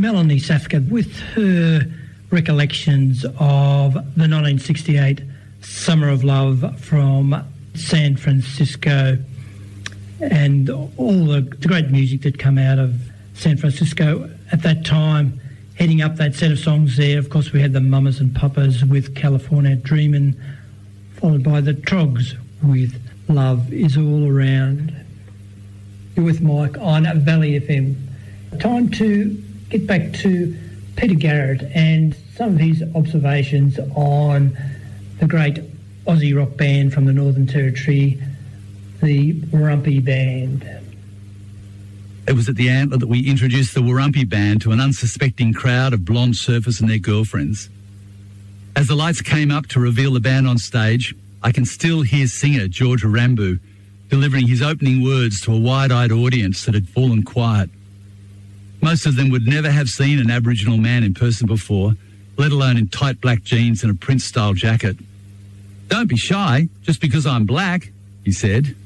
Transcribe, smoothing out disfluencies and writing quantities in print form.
Melanie Safka with her recollections of the 1968 Summer of Love from San Francisco and all the great music that come out of San Francisco at that time. Heading up that set of songs there, of course, we had the Mamas and Papas with California Dreamin', followed by the Trogs with Love Is All Around. You're with Mike on Valley FM. Time to get back to Peter Garrett and some of his observations on the great Aussie rock band from the Northern Territory, the Warumpi Band. It was at the Antler that we introduced the Warumpi Band to an unsuspecting crowd of blonde surfers and their girlfriends. As the lights came up to reveal the band on stage, I can still hear singer George Rambu delivering his opening words to a wide-eyed audience that had fallen quiet. Most of them would never have seen an Aboriginal man in person before, let alone in tight black jeans and a Prince-style jacket. "Don't be shy, just because I'm black," he said.